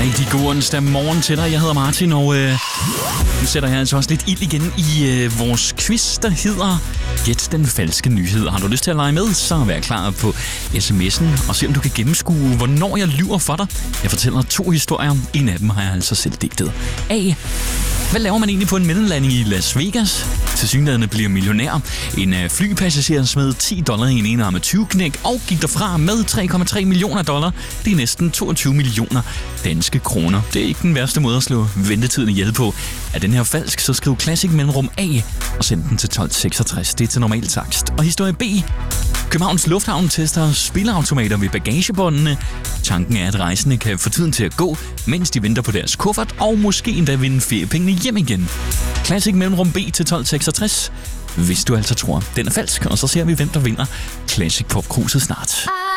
Rigtig god onsdag morgen til dig. Jeg hedder Martin, og nu sætter jeg altså også lidt ild igen i vores quiz, der hedder Gæt den falske nyhed. Har du lyst til at lege med, så vær klar på sms'en og se, om du kan gennemskue, hvornår jeg lyver for dig. Jeg fortæller 2 historier. En af dem har jeg altså selv digtet. A. Hvad laver man egentlig på en mellemlanding i Las Vegas? Tilsyneladende bliver millionær. En flypassager smed $10 i en enarmet 20-knæk og gik derfra med $3,3 millioner. Det er næsten 22 millioner danske kroner. Det er ikke den værste måde at slå ventetiden ihjel på. Er den her falsk, så skriv Classic mellemrum A og send den til 1266. Det er til normal takst. Og historie B. Københavns Lufthavn tester spilleautomater ved bagagebåndene. Tanken er, at rejsende kan få tiden til at gå, mens de venter på deres kuffert, og måske endda vinde feriepengene hjem igen. Classic mellemrum B til 1266, hvis du altså tror, den er falsk. Og så ser vi, hvem der vinder Classic Pop Cruiset snart.